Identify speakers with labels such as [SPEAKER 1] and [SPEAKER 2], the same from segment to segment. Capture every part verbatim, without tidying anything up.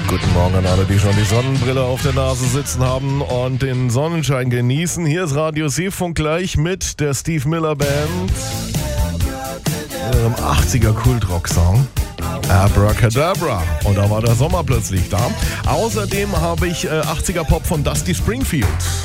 [SPEAKER 1] Guten Morgen an alle, die schon die Sonnenbrille auf der Nase sitzen haben und den Sonnenschein genießen. Hier ist Radio Seefunk gleich mit der Steve Miller Band. In ihrem achtziger Kultrock-Song Abracadabra. Und da war der Sommer plötzlich da. Außerdem habe ich äh, achtziger Pop von Dusty Springfield.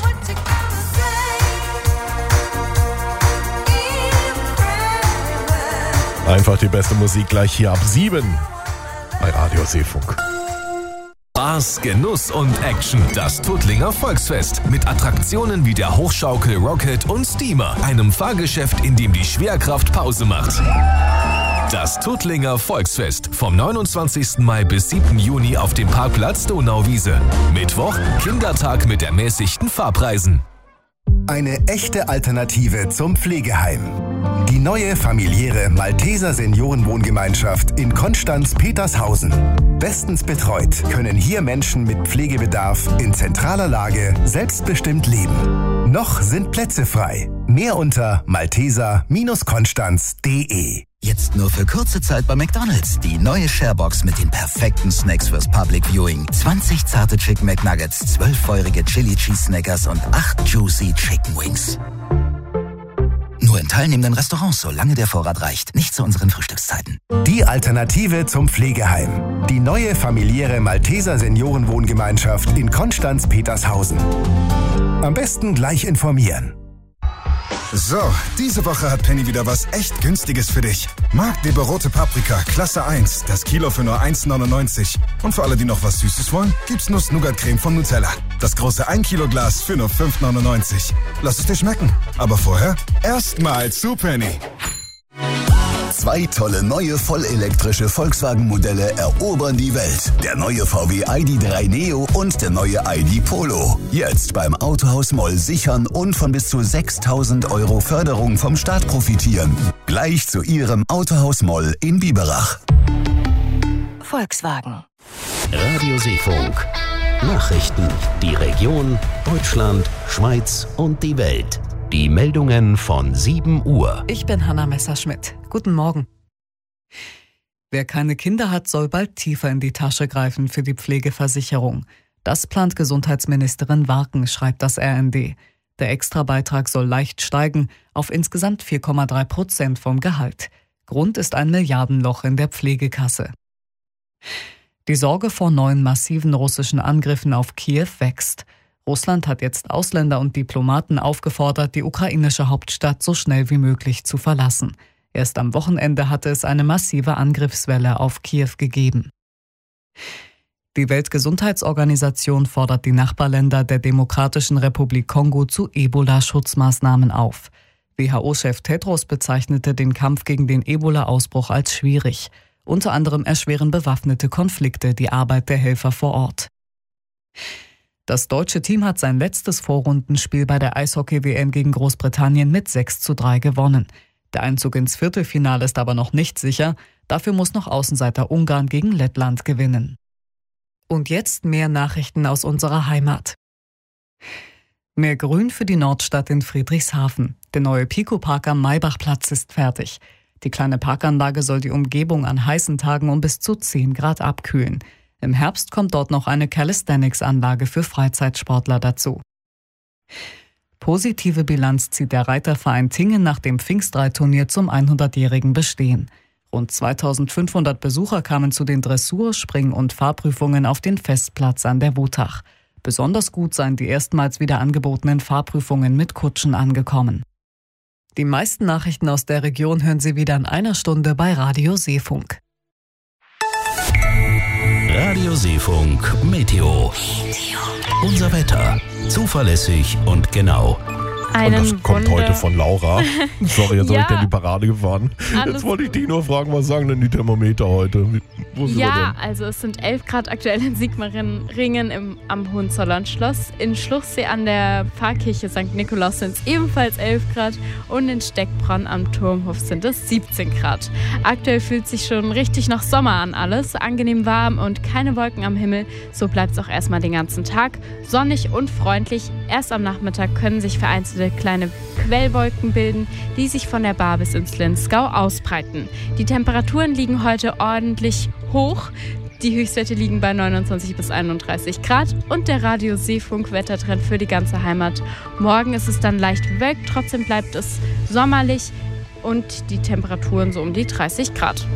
[SPEAKER 1] Einfach die beste Musik gleich hier ab sieben bei Radio Seefunk.
[SPEAKER 2] Spaß, Genuss und Action. Das Tuttlinger Volksfest mit Attraktionen wie der Hochschaukel Rocket und Steamer. Einem Fahrgeschäft, in dem die Schwerkraft Pause macht. Das Tuttlinger Volksfest vom neunundzwanzigsten Mai bis siebten Juni auf dem Parkplatz Donauwiese. Mittwoch Kindertag mit ermäßigten Fahrpreisen.
[SPEAKER 3] Eine echte Alternative zum Pflegeheim. Die neue familiäre Malteser Seniorenwohngemeinschaft in Konstanz-Petershausen. Bestens betreut können hier Menschen mit Pflegebedarf in zentraler Lage selbstbestimmt leben. Noch sind Plätze frei. Mehr unter malteser konstanz punkt de.
[SPEAKER 4] Jetzt nur für kurze Zeit bei McDonald's. Die neue Sharebox mit den perfekten Snacks fürs Public Viewing. zwanzig zarte Chicken McNuggets, zwölf feurige Chili Cheese Snackers und acht Juicy Chicken Wings. Nur in teilnehmenden Restaurants, solange der Vorrat reicht. Nicht zu unseren Frühstückszeiten.
[SPEAKER 3] Die Alternative zum Pflegeheim. Die neue familiäre Malteser Seniorenwohngemeinschaft in Konstanz-Petershausen. Am besten gleich informieren.
[SPEAKER 5] So, diese Woche hat Penny wieder was echt Günstiges für dich. Marktleber rote Paprika, Klasse eins, das Kilo für nur eins neunundneunzig. Und für alle, die noch was Süßes wollen, gibt's Nuss-Nougat-Creme von Nutella. Das große ein Kilo Glas für nur fünf neunundneunzig. Lass es dir schmecken. Aber vorher erstmal zu Penny.
[SPEAKER 6] Zwei tolle neue vollelektrische Volkswagen-Modelle erobern die Welt. Der neue V W I D drei Neo und der neue I D Polo. Jetzt beim Autohaus Moll sichern und von bis zu sechstausend Euro Förderung vom Staat profitieren. Gleich zu Ihrem Autohaus Moll in Biberach.
[SPEAKER 7] Volkswagen.
[SPEAKER 8] Radio Seefunk. Nachrichten. Die Region, Deutschland, Schweiz und die Welt. Die Meldungen von sieben Uhr.
[SPEAKER 9] Ich bin Hanna Messerschmidt. Guten Morgen. Wer keine Kinder hat, soll bald tiefer in die Tasche greifen für die Pflegeversicherung. Das plant Gesundheitsministerin Warken, schreibt das R N D. Der Extrabeitrag soll leicht steigen auf insgesamt vier Komma drei Prozent vom Gehalt. Grund ist ein Milliardenloch in der Pflegekasse. Die Sorge vor neuen massiven russischen Angriffen auf Kiew wächst. Russland hat jetzt Ausländer und Diplomaten aufgefordert, die ukrainische Hauptstadt so schnell wie möglich zu verlassen. Erst am Wochenende hatte es eine massive Angriffswelle auf Kiew gegeben. Die Weltgesundheitsorganisation fordert die Nachbarländer der Demokratischen Republik Kongo zu Ebola-Schutzmaßnahmen auf. W H O-Chef Tedros bezeichnete den Kampf gegen den Ebola-Ausbruch als schwierig. Unter anderem erschweren bewaffnete Konflikte die Arbeit der Helfer vor Ort. Das deutsche Team hat sein letztes Vorrundenspiel bei der Eishockey-W M gegen Großbritannien mit sechs zu drei gewonnen. Der Einzug ins Viertelfinale ist aber noch nicht sicher. Dafür muss noch Außenseiter Ungarn gegen Lettland gewinnen. Und jetzt mehr Nachrichten aus unserer Heimat. Mehr Grün für die Nordstadt in Friedrichshafen. Der neue Pico-Park am Maybachplatz ist fertig. Die kleine Parkanlage soll die Umgebung an heißen Tagen um bis zu zehn Grad abkühlen. Im Herbst kommt dort noch eine Calisthenics-Anlage für Freizeitsportler dazu. Positive Bilanz zieht der Reiterverein Tingen nach dem Pfingstreitturnier zum hundertjährigen Bestehen. Rund zweitausendfünfhundert Besucher kamen zu den Dressur-, Spring- und Fahrprüfungen auf den Festplatz an der Wutach. Besonders gut seien die erstmals wieder angebotenen Fahrprüfungen mit Kutschen angekommen. Die meisten Nachrichten aus der Region hören Sie wieder in einer Stunde bei Radio Seefunk.
[SPEAKER 8] Radio Seefunk Meteo. Unser Wetter. Zuverlässig und genau.
[SPEAKER 1] Und das kommt heute von Laura. Sorry, jetzt
[SPEAKER 10] ja.
[SPEAKER 1] habe ich dir die Parade gefahren.
[SPEAKER 10] Alles
[SPEAKER 1] jetzt wollte ich dich nur fragen, was sagen denn die Thermometer heute? Wo sind wir
[SPEAKER 10] Ja,
[SPEAKER 1] denn?
[SPEAKER 10] also es sind elf Grad aktuell in Sigmaringen im, am Hohenzollern-Schloss. In Schluchsee an der Pfarrkirche Sankt Nikolaus sind es ebenfalls elf Grad und in Steckbronn am Turmhof sind es siebzehn Grad. Aktuell fühlt sich schon richtig nach Sommer an alles. Angenehm warm und keine Wolken am Himmel. So bleibt es auch erstmal den ganzen Tag. Sonnig und freundlich. Erst am Nachmittag können sich vereinzelte kleine Quellwolken bilden, die sich von der Bar bis ins Linzgau ausbreiten. Die Temperaturen liegen heute ordentlich hoch. Die Höchstwerte liegen bei neunundzwanzig bis einunddreißig Grad und der Radio Seefunk Wettertrend für die ganze Heimat. Morgen ist es dann leicht bewölkt, trotzdem bleibt es sommerlich und die Temperaturen so um die dreißig Grad.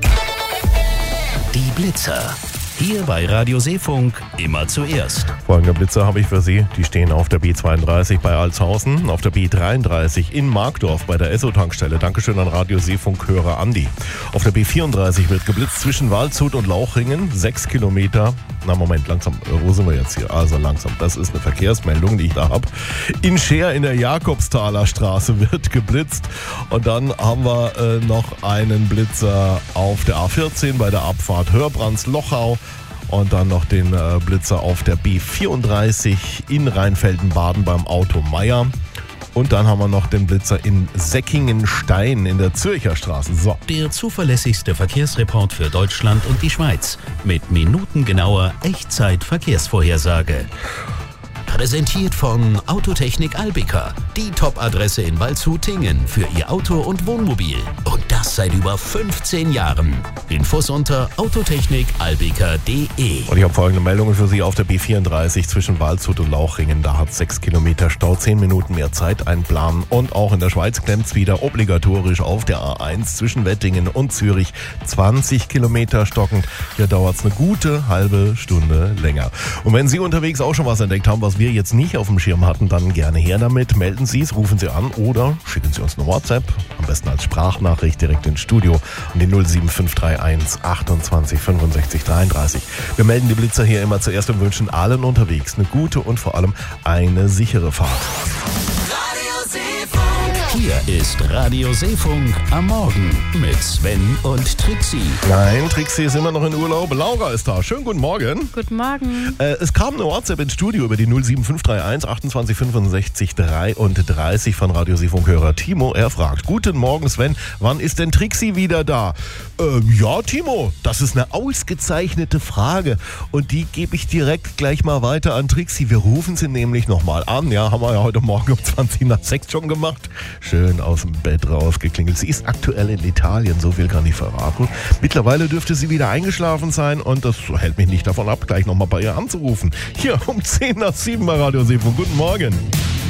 [SPEAKER 8] Die Blitzer. Hier bei Radio Seefunk immer zuerst.
[SPEAKER 1] Folgende Blitzer habe ich für Sie. Die stehen auf der B zweiunddreißig bei Altshausen, auf der B dreiunddreißig in Markdorf bei der Esso-Tankstelle. Dankeschön an Radio Seefunk-Hörer Andi. Auf der B vierunddreißig wird geblitzt zwischen Waldshut und Lauchringen. Sechs Kilometer. Na Moment, langsam. Wo sind wir jetzt hier? Also langsam. Das ist eine Verkehrsmeldung, die ich da habe. In Scheer in der Jakobsthaler Straße wird geblitzt. Und dann haben wir äh, noch einen Blitzer auf der A vierzehn bei der Abfahrt Hörbrands-Lochau. Und dann noch den äh, Blitzer auf der B vierunddreißig in Rheinfelden-Baden beim Auto Meier. Und dann haben wir noch den Blitzer in Säckingen-Stein in der Zürcher Straße. So.
[SPEAKER 8] Der zuverlässigste Verkehrsreport für Deutschland und die Schweiz. Mit minutengenauer Echtzeit-Verkehrsvorhersage. Präsentiert von Autotechnik Albika. Die Top-Adresse in Waldshut-Tingen für Ihr Auto und Wohnmobil. Und das seit über fünfzehn Jahren. Infos unter autotechnik albika punkt de.
[SPEAKER 1] Und ich habe folgende Meldungen für Sie auf der B vierunddreißig zwischen Waldshut und Lauchringen. Da hat sechs Kilometer Stau, zehn Minuten mehr Zeit einplanen. Und auch in der Schweiz klemmt's wieder obligatorisch auf der A eins zwischen Wettingen und Zürich. zwanzig Kilometer stockend. Hier dauert's eine gute halbe Stunde länger. Und wenn Sie unterwegs auch schon was entdeckt haben, was wir jetzt nicht auf dem Schirm hatten, dann gerne her damit. Melden Sie es, rufen Sie an oder schicken Sie uns eine WhatsApp. Am besten als Sprachnachricht direkt ins Studio an die null sieben fünf drei eins achtundzwanzig fünfundsechzig dreiunddreißig. Wir melden die Blitzer hier immer zuerst und wünschen allen unterwegs eine gute und vor allem eine sichere Fahrt.
[SPEAKER 8] Hier ist Radio Seefunk am Morgen mit Sven und Trixie.
[SPEAKER 1] Nein, Trixie ist immer noch in Urlaub. Laura ist da. Schönen guten Morgen.
[SPEAKER 10] Guten Morgen.
[SPEAKER 1] Äh, es kam eine WhatsApp ins Studio über die null sieben fünf drei eins achtundzwanzig fünfundsechzig dreiunddreißig von Radio Seefunk-Hörer Timo. Er fragt, guten Morgen Sven, wann ist denn Trixie wieder da? Ähm, ja, Timo, das ist eine ausgezeichnete Frage und die gebe ich direkt gleich mal weiter an Trixie. Wir rufen sie nämlich nochmal an. Ja, haben wir ja heute Morgen um zwanzig nach sechs schon gemacht. Schön aus dem Bett rausgeklingelt. Sie ist aktuell in Italien, so viel kann ich verraten. Mittlerweile dürfte sie wieder eingeschlafen sein und das hält mich nicht davon ab, gleich nochmal bei ihr anzurufen. Hier um zehn nach sieben bei Radio Seefunk. Guten Morgen.